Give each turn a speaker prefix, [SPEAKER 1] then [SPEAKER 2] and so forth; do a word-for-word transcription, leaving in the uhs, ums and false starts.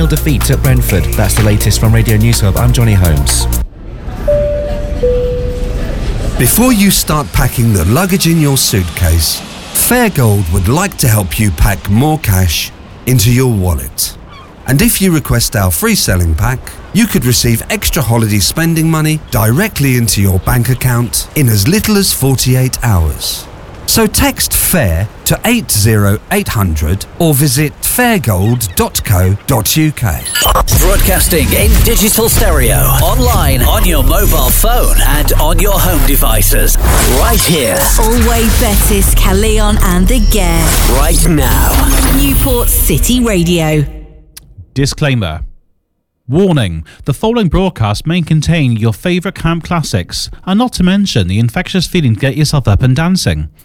[SPEAKER 1] nil defeat at Brentford. That's the latest from Radio News Hub. I'm Johnny Holmes.
[SPEAKER 2] Before you start packing the luggage in your suitcase, Fairgold would like to help you pack more cash into your wallet. And if you request our free selling pack, you could receive extra holiday spending money directly into your bank account in as little as forty-eight hours. So text FAIR to eight zero eight hundred or visit fairgold dot co dot uk.
[SPEAKER 3] Broadcasting in digital stereo, online, on your mobile phone and on your home devices. Right here.
[SPEAKER 4] Always Bettis, Calleon and the Gare.
[SPEAKER 3] Right now.
[SPEAKER 4] Newport City Radio.
[SPEAKER 5] Disclaimer. Warning, the following broadcast may contain your favourite camp classics, and not to mention the infectious feeling to get yourself up and dancing.